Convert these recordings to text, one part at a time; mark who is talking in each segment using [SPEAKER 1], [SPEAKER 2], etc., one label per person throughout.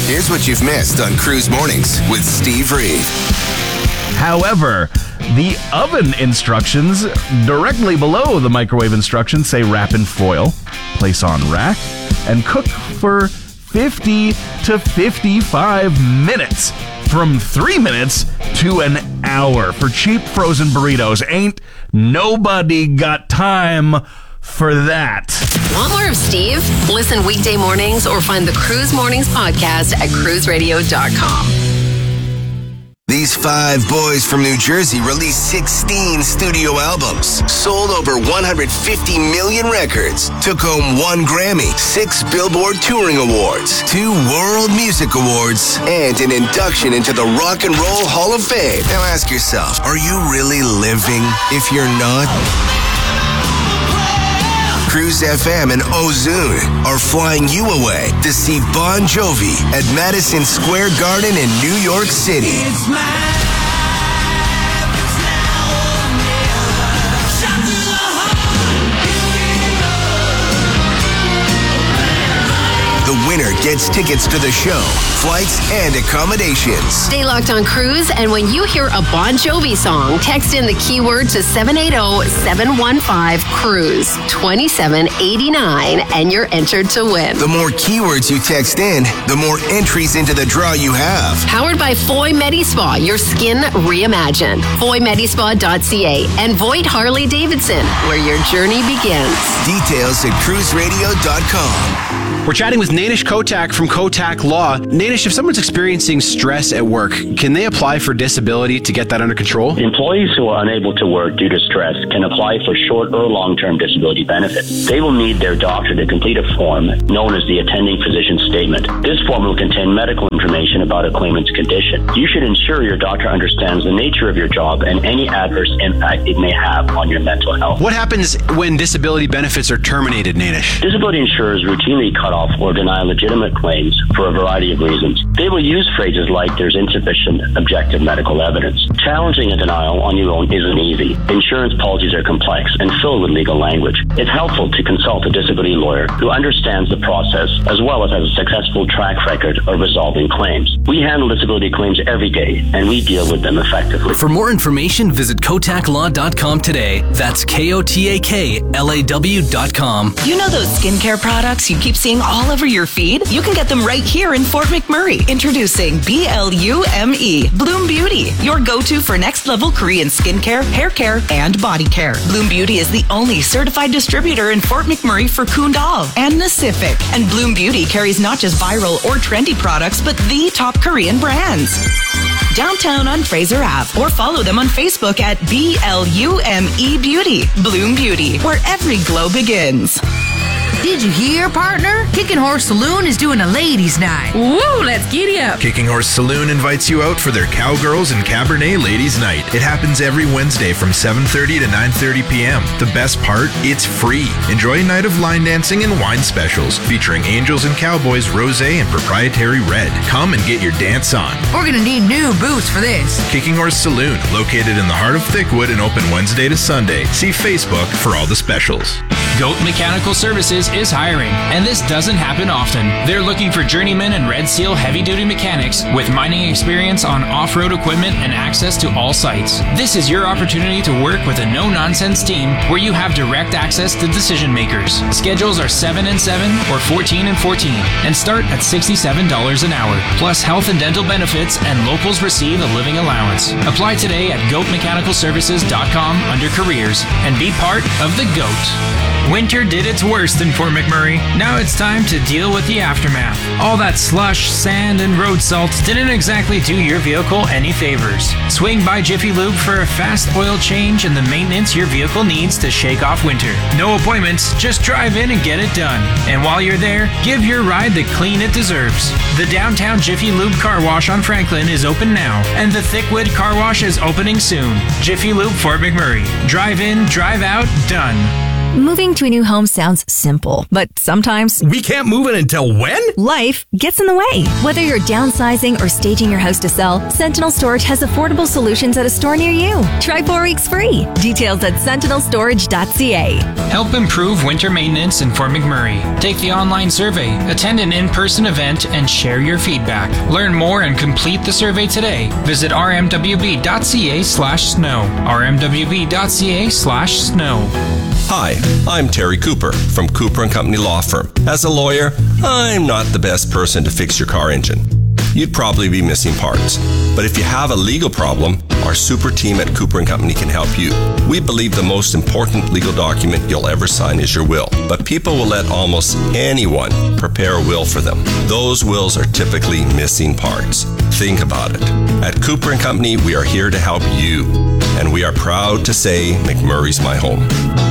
[SPEAKER 1] Here's what you've missed on Cruise Mornings with Steve Reed.
[SPEAKER 2] However, the oven instructions directly below the microwave instructions say wrap in foil, place on rack, and cook for 50 to 55 minutes. From 3 minutes to an hour for cheap frozen burritos. Ain't nobody got time for that.
[SPEAKER 3] Want more of Steve? Listen weekday mornings or find the Cruise Mornings podcast at cruiseradio.com.
[SPEAKER 1] These 5 boys from New Jersey released 16 studio albums, sold over 150 million records, took home 1 Grammy, 6 Billboard Touring Awards, 2 World Music Awards, and an induction into the Rock and Roll Hall of Fame. Now ask yourself, are you really living? If you're not, Cruise FM and Ozune are flying you away to see Bon Jovi at Madison Square Garden in New York City. The winner gets tickets to the show, flights, and accommodations.
[SPEAKER 3] Stay locked on Cruise, and when you hear a Bon Jovi song, text in the keyword to 780-715-CRUISE 2789, and you're entered to win.
[SPEAKER 1] The more keywords you text in, the more entries into the draw you have.
[SPEAKER 3] Powered by Foy Medi-Spa, your skin reimagined. FoyMedispa.ca and Voigt Harley Davidson, where your journey begins.
[SPEAKER 1] Details at cruiseradio.com.
[SPEAKER 4] We're chatting with Nainish Kotak from Kotak Law. Nainish, if someone's experiencing stress at work, can they apply for disability to get that under control?
[SPEAKER 5] Employees who are unable to work due to stress can apply for short or long-term disability benefits. They will need their doctor to complete a form known as the attending physician statement. This form will contain medical information about a claimant's condition. You should ensure your doctor understands the nature of your job and any adverse impact it may have on your mental health.
[SPEAKER 4] What happens when disability benefits are terminated, Nainish?
[SPEAKER 5] Disability insurers routinely cut off or deny legitimate claims for a variety of reasons. They will use phrases like there's insufficient objective medical evidence. Challenging a denial on your own isn't easy. Insurance policies are complex and filled with legal language. It's helpful to consult a disability lawyer who understands the process as well as has a successful track record of resolving claims. We handle disability claims every day and we deal with them effectively.
[SPEAKER 6] For more information, visit kotaklaw.com today. That's KOTAKLAW.com.
[SPEAKER 7] You know those skincare products you keep seeing all over your feed? You can get them right here in Fort McMurray. Introducing BLUME, Bloom Beauty, your go-to for next-level Korean skincare, hair care, and body care. Bloom Beauty is the only certified distributor in Fort McMurray for Kundal and Pacific. And Bloom Beauty carries not just viral or trendy products, but the top Korean brands. Downtown on Fraser Ave, or follow them on Facebook at BLUME Beauty. Bloom Beauty, where every glow begins.
[SPEAKER 8] Did you hear, partner? Kicking Horse Saloon is doing a ladies' night.
[SPEAKER 9] Woo, let's giddy up.
[SPEAKER 10] Kicking Horse Saloon invites you out for their Cowgirls and Cabernet Ladies' Night. It happens every Wednesday from 7:30 to 9:30 p.m. The best part? It's free. Enjoy a night of line dancing and wine specials featuring Angels and Cowboys Rosé and Proprietary Red. Come and get your dance on.
[SPEAKER 8] We're going to need new boots for this.
[SPEAKER 10] Kicking Horse Saloon, located in the heart of Thickwood and open Wednesday to Sunday. See Facebook for all the specials.
[SPEAKER 11] Goat Mechanical Services is hiring, and this doesn't happen often. They're looking for journeymen and Red Seal heavy-duty mechanics with mining experience on off-road equipment and access to all sites. This is your opportunity to work with a no-nonsense team where you have direct access to decision makers. Schedules are 7 and 7 or 14 and 14 and start at $67 an hour, plus health and dental benefits, and locals receive a living allowance. Apply today at goatmechanicalservices.com under careers and be part of the GOAT. Winter did its worst in Fort McMurray. Now it's time to deal with the aftermath. All that slush, sand, and road salt didn't exactly do your vehicle any favors. Swing by Jiffy Lube for a fast oil change and the maintenance your vehicle needs to shake off winter. No appointments, just drive in and get it done. And while you're there, give your ride the clean it deserves. The downtown Jiffy Lube car wash on Franklin is open now, and the Thickwood car wash is opening soon. Jiffy Lube Fort McMurray. Drive in, drive out, done.
[SPEAKER 9] Moving to a new home sounds simple, but sometimes
[SPEAKER 12] we can't move in until when?
[SPEAKER 9] Life gets in the way. Whether you're downsizing or staging your house to sell, Sentinel Storage has affordable solutions at a store near you. Try 4 weeks free. Details at sentinelstorage.ca.
[SPEAKER 11] Help improve winter maintenance in Fort McMurray. Take the online survey, attend an in-person event, and share your feedback. Learn more and complete the survey today. Visit rmwb.ca/snow. rmwb.ca/snow.
[SPEAKER 13] Hi, I'm Terry Cooper from Cooper & Company Law Firm. As a lawyer, I'm not the best person to fix your car engine. You'd probably be missing parts. But if you have a legal problem, our super team at Cooper & Company can help you. We believe the most important legal document you'll ever sign is your will. But people will let almost anyone prepare a will for them. Those wills are typically missing parts. Think about it. At Cooper & Company, we are here to help you. And we are proud to say McMurray's my home.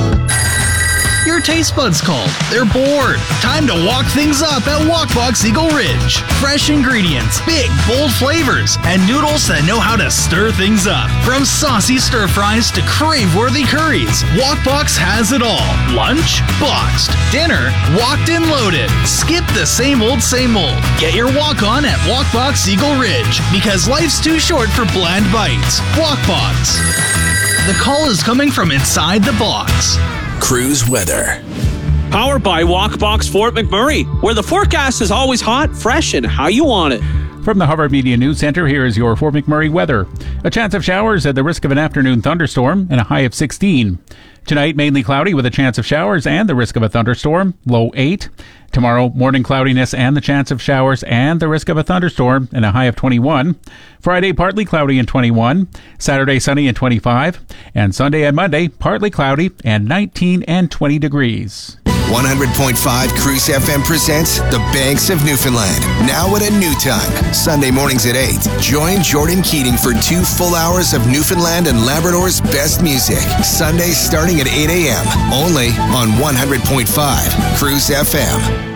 [SPEAKER 14] Your taste buds called. They're bored. Time to walk things up at Walkbox Eagle Ridge. Fresh ingredients, big, bold flavors, and noodles that know how to stir things up. From saucy stir fries to crave-worthy curries, Walkbox has it all. Lunch? Boxed. Dinner? Walked and loaded. Skip the same old, same old. Get your walk on at Walkbox Eagle Ridge, because life's too short for bland bites. Walkbox. The call is coming from inside the box.
[SPEAKER 15] Cruise weather.
[SPEAKER 16] Powered by Walkbox Fort McMurray, where the forecast is always hot, fresh, and how you want it.
[SPEAKER 17] From the Harvard Media News Center, here is your Fort McMurray weather. A chance of showers at the risk of an afternoon thunderstorm and a high of 16. Tonight, mainly cloudy with a chance of showers and the risk of a thunderstorm, low 8. Tomorrow, morning cloudiness and the chance of showers and the risk of a thunderstorm and a high of 21. Friday, partly cloudy and 21. Saturday, sunny and 25. And Sunday and Monday, partly cloudy and 19 and 20 degrees.
[SPEAKER 1] 100.5 Cruise FM presents The Banks of Newfoundland. Now at a new time. Sunday mornings at 8. Join Jordan Keating for 2 full hours of Newfoundland and Labrador's best music. Sundays starting at 8 a.m. Only on 100.5 Cruise FM.